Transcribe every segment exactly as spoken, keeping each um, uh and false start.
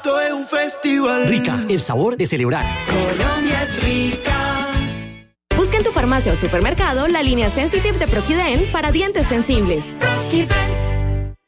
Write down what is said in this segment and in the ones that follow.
esto es un festival. Rica, el sabor de celebrar. Colombia es rica. Busca en tu farmacia o supermercado la línea Sensitive de Proquident para dientes sensibles. Proquident.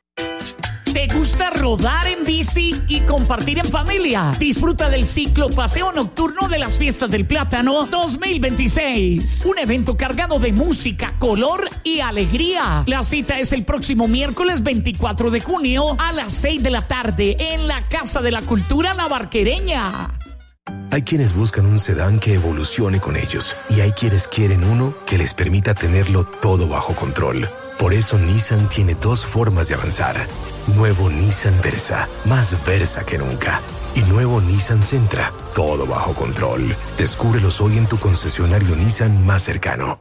¿Te gusta rodar en bici y compartir en familia? Disfruta del ciclo Paseo Nocturno de las Fiestas del Plátano dos mil veintiséis. Un evento cargado de música, color y alegría. La cita es el próximo miércoles veinticuatro de junio a las seis de la tarde en la Casa de la Cultura La Barquereña. Hay quienes buscan un sedán que evolucione con ellos y hay quienes quieren uno que les permita tenerlo todo bajo control. Por eso Nissan tiene dos formas de avanzar. Nuevo Nissan Versa, más Versa que nunca. Y nuevo Nissan Sentra, todo bajo control. Descúbrelos hoy en tu concesionario Nissan más cercano.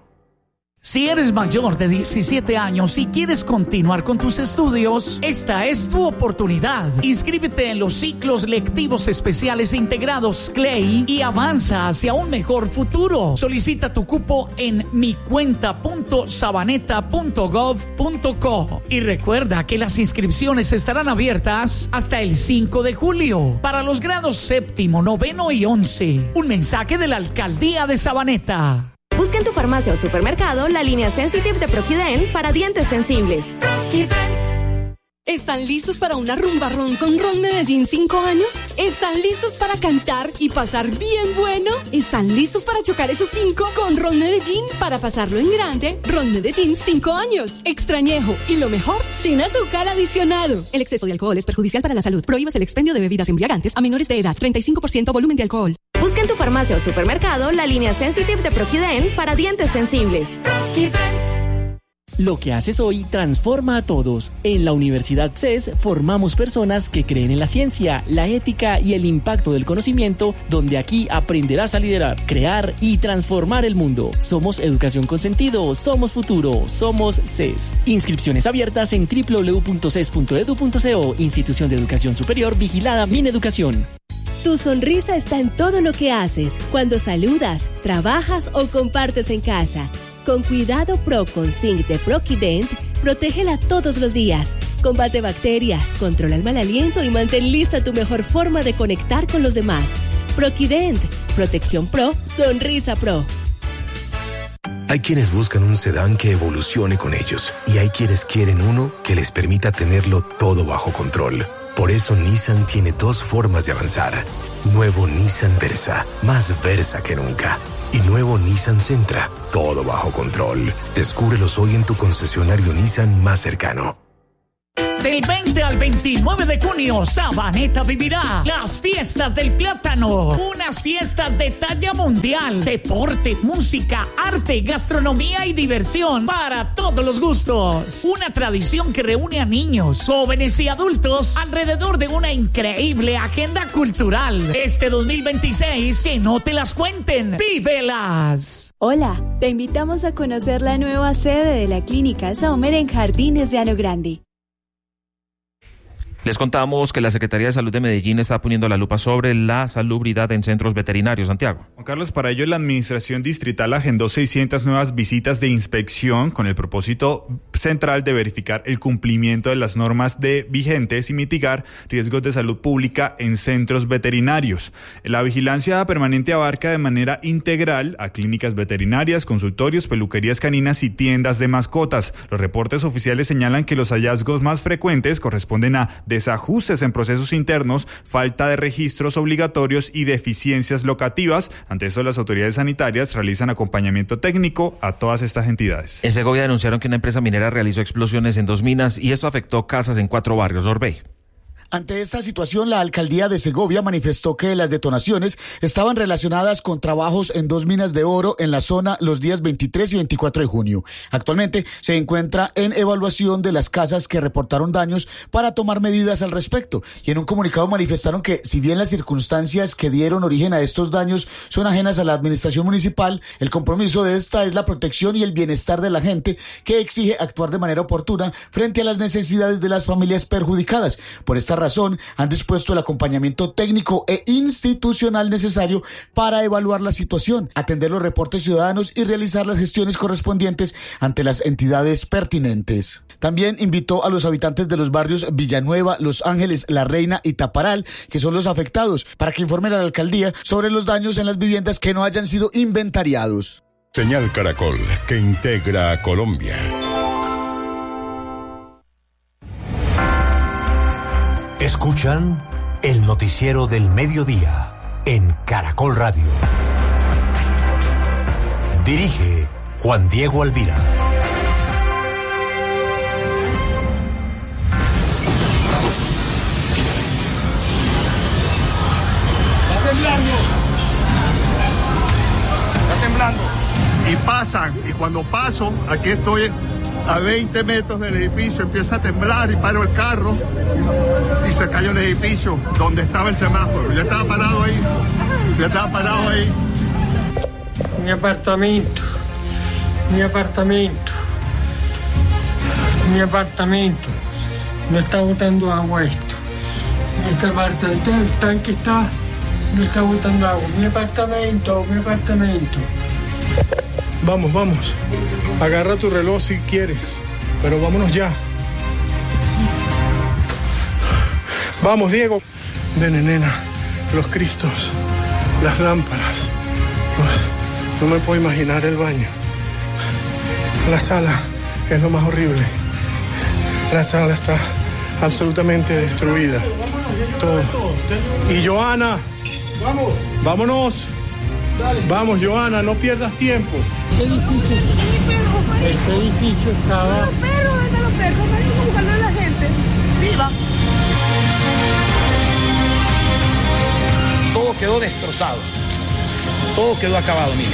Si eres mayor de diecisiete años y quieres continuar con tus estudios, esta es tu oportunidad. Inscríbete en los ciclos lectivos especiales integrados C L E I y avanza hacia un mejor futuro. Solicita tu cupo en mi cuenta punto sabaneta punto gov punto co y recuerda que las inscripciones estarán abiertas hasta el cinco de julio para los grados séptimo, noveno y once. Un mensaje de la Alcaldía de Sabaneta. Busca en tu farmacia o supermercado la línea Sensitive de Proquident para dientes sensibles. Proquident. ¿Están listos para una rumba ron con Ron Medellín cinco años? ¿Están listos para cantar y pasar bien bueno? ¿Están listos para chocar esos cinco con Ron Medellín para pasarlo en grande? Ron Medellín cinco años. Extrañejo y lo mejor, sin azúcar adicionado. El exceso de alcohol es perjudicial para la salud. Prohíbas el expendio de bebidas embriagantes a menores de edad. treinta y cinco por ciento volumen de alcohol. Busca en tu farmacia o supermercado la línea Sensitive de Proquident para dientes sensibles. Proquident. Lo que haces hoy transforma a todos. En la Universidad C E S formamos personas que creen en la ciencia, la ética y el impacto del conocimiento, donde aquí aprenderás a liderar, crear y transformar el mundo. Somos educación con sentido, somos futuro, somos C E S. Inscripciones abiertas en doble u doble u doble u punto ces punto edu punto co, Institución de Educación Superior vigilada Mineducación. Tu sonrisa está en todo lo que haces, cuando saludas, trabajas o compartes en casa. Con Cuidado Pro con Zinc de Proquident, protégela todos los días. Combate bacterias, controla el mal aliento y mantén lista tu mejor forma de conectar con los demás. Proquident, protección pro, sonrisa pro. Hay quienes buscan un sedán que evolucione con ellos y hay quienes quieren uno que les permita tenerlo todo bajo control. Por eso Nissan tiene dos formas de avanzar. Nuevo Nissan Versa, más Versa que nunca. Y nuevo Nissan Sentra, todo bajo control. Descúbrelos hoy en tu concesionario Nissan más cercano. Del veinte al veintinueve de junio, Sabaneta vivirá las Fiestas del Plátano. Unas fiestas de talla mundial. Deporte, música, arte, gastronomía y diversión para todos los gustos. Una tradición que reúne a niños, jóvenes y adultos alrededor de una increíble agenda cultural. Este dos mil veintiséis, que no te las cuenten, vívelas. Hola, te invitamos a conocer la nueva sede de la Clínica Saumer en Jardines de Llano Grande. Les contamos que la Secretaría de Salud de Medellín está poniendo la lupa sobre la salubridad en centros veterinarios. Santiago. Juan Carlos, para ello la Administración Distrital agendó seiscientas nuevas visitas de inspección con el propósito central de verificar el cumplimiento de las normas de vigentes y mitigar riesgos de salud pública en centros veterinarios. La vigilancia permanente abarca de manera integral a clínicas veterinarias, consultorios, peluquerías caninas y tiendas de mascotas. Los reportes oficiales señalan que los hallazgos más frecuentes corresponden a desajustes en procesos internos, falta de registros obligatorios y deficiencias locativas. Ante esto, las autoridades sanitarias realizan acompañamiento técnico a todas estas entidades. En Segovia denunciaron que una empresa minera realizó explosiones en dos minas y esto afectó casas en cuatro barrios. Orbey. Ante esta situación, la alcaldía de Segovia manifestó que las detonaciones estaban relacionadas con trabajos en dos minas de oro en la zona los días veintitrés y veinticuatro de junio. Actualmente se encuentra en evaluación de las casas que reportaron daños para tomar medidas al respecto. Y en un comunicado manifestaron que, si bien las circunstancias que dieron origen a estos daños son ajenas a la administración municipal, el compromiso de esta es la protección y el bienestar de la gente, que exige actuar de manera oportuna frente a las necesidades de las familias perjudicadas. Por esta razón, han dispuesto el acompañamiento técnico e institucional necesario para evaluar la situación, atender los reportes ciudadanos y realizar las gestiones correspondientes ante las entidades pertinentes. También invitó a los habitantes de los barrios Villanueva, Los Ángeles, La Reina y Taparal, que son los afectados, para que informen a la alcaldía sobre los daños en las viviendas que no hayan sido inventariados. Señal Caracol, que integra a Colombia. Escuchan el noticiero del mediodía en Caracol Radio. Dirige Juan Diego Alvira. Está temblando. Está temblando. Y pasan, y cuando paso, aquí estoy a veinte metros del edificio, empieza a temblar y paro el carro y se cayó el edificio donde estaba el semáforo. Yo estaba parado ahí, yo estaba parado ahí. Mi apartamento, mi apartamento, mi apartamento, no está botando agua esto. Esta parte del tanque está, no está botando agua. Mi apartamento, mi apartamento. Vamos, vamos. Agarra tu reloj si quieres, pero vámonos ya. Vamos, Diego. Ven, nena, los cristos, las lámparas. No, no me puedo imaginar el baño. La sala es lo más horrible. La sala está absolutamente destruida. Todo. Y Joana, vamos, vámonos. Dale. Vamos, Joana, no pierdas tiempo. Ese edificio, ese edificio estaba... Los perros, venga los perros, venga a buscarle a la gente. ¡Viva! Todo quedó destrozado. Todo quedó acabado, mire.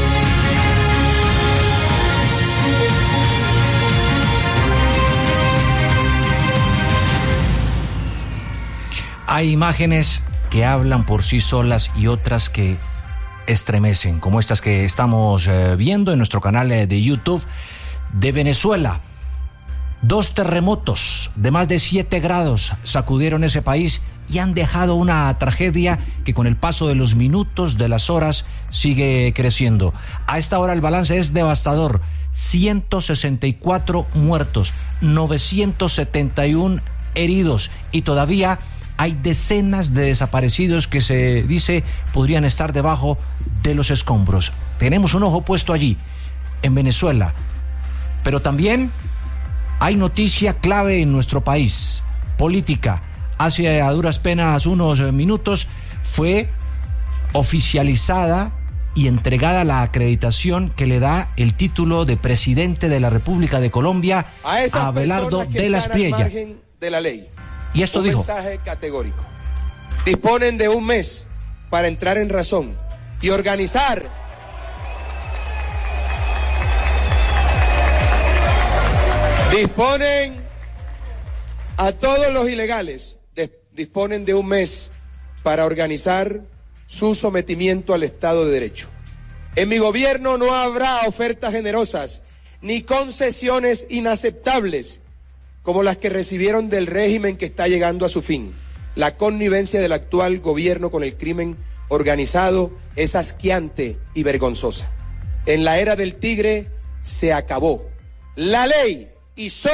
Hay imágenes que hablan por sí solas y otras que estremecen, como estas que estamos eh, viendo en nuestro canal eh, de YouTube de Venezuela. Dos terremotos de más de siete grados sacudieron ese país y han dejado una tragedia que con el paso de los minutos, de las horas, sigue creciendo. A esta hora el balance es devastador: ciento sesenta y cuatro muertos, novecientos setenta y uno heridos, y todavía hay decenas de desaparecidos que se dice podrían estar debajo de los escombros. Tenemos un ojo puesto allí, en Venezuela. Pero también hay noticia clave en nuestro país, política. Hace a duras penas unos minutos fue oficializada y entregada la acreditación que le da el título de presidente de la República de Colombia a, a Abelardo de la Espriella. De la ley. Y esto un dijo. Mensaje categórico. Disponen de un mes para entrar en razón y organizar disponen a todos los ilegales de, disponen de un mes para organizar su sometimiento al Estado de Derecho. En mi gobierno no habrá ofertas generosas ni concesiones inaceptables como las que recibieron del régimen que está llegando a su fin. La connivencia del actual gobierno con el crimen organizado es asqueante y vergonzosa. En la era del tigre se acabó. La ley y solo